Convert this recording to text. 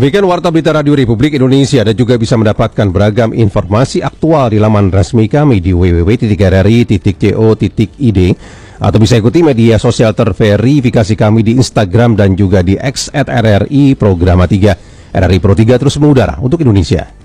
Demikian Warta Berita Radio Republik Indonesia. Dan juga bisa mendapatkan beragam informasi aktual di laman resmi kami di www.rri.co.id, atau bisa ikuti media sosial terverifikasi kami di Instagram dan juga di X @RRI Programa 3. RRI Pro 3 terus mengudara untuk Indonesia.